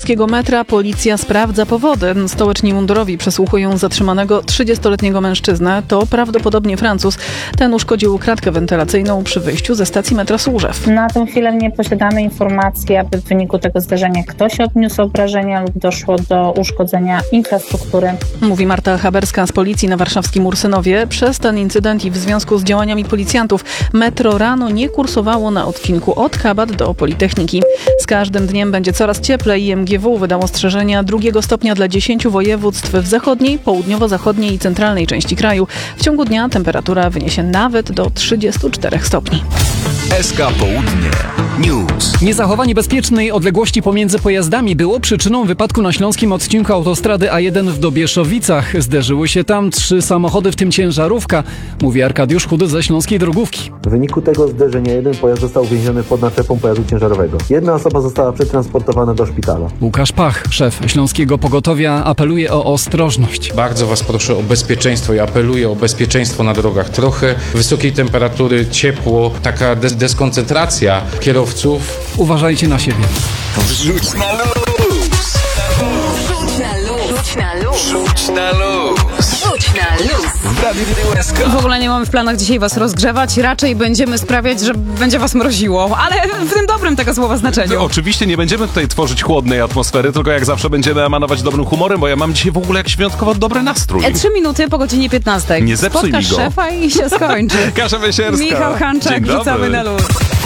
warszawskiego metra policja sprawdza powody. Stołeczni mundurowi przesłuchują zatrzymanego 30-letniego mężczyznę. To prawdopodobnie Francuz. Ten uszkodził kratkę wentylacyjną przy wyjściu ze stacji metra Służew. Na tę chwilę nie posiadamy informacji, aby w wyniku tego zdarzenia ktoś odniósł obrażenia lub doszło do uszkodzenia infrastruktury. Mówi Marta Haberska z policji na warszawskim Ursynowie. Przez ten incydent i w związku z działaniami policjantów metro rano nie kursowało na odcinku od Kabat do Politechniki. Z każdym dniem będzie coraz cieplej. IMGW wydało ostrzeżenia 2 stopnia dla 10 województw w zachodniej, południowo-zachodniej i centralnej części kraju. W ciągu dnia temperatura wyniesie nawet do 34 stopni. SK Południe News. Niezachowanie bezpiecznej odległości pomiędzy pojazdami było przyczyną wypadku na śląskim odcinku autostrady A1 w Dobieszowicach. Zderzyły się tam 3 samochody, w tym ciężarówka, mówi Arkadiusz Chudy ze Śląskiej Drogówki. W wyniku tego zderzenia jeden pojazd został uwięziony pod naczepą pojazdu ciężarowego. Jedna osoba została przetransportowana do szpitala. Łukasz Pach, szef Śląskiego Pogotowia, apeluje o ostrożność. Bardzo Was proszę o bezpieczeństwo i apeluję o bezpieczeństwo na drogach. Trochę wysokiej temperatury, ciepło, taka deskoncentracja kierowców. Uważajcie na siebie. Wrzuć na luz! Rzuć na luz. Rzuć na luz. Rzuć na luz! Rzuć na luz. W Radiu SK. W ogóle nie mamy w planach dzisiaj was rozgrzewać, raczej będziemy sprawiać, że będzie was mroziło, ale w tym dobrym tego słowa znaczeniu. No, oczywiście nie będziemy tutaj tworzyć chłodnej atmosfery, tylko jak zawsze będziemy emanować dobrym humorem, bo ja mam dzisiaj w ogóle jakiś wyjątkowo dobry nastrój. 3 minuty po godzinie 15. Nie zepsuj Spotkasz mi go. szefa i się skończy. Kasia Wysierska. Michał Hanczak, Dzień dobry. wrzucamy na luz.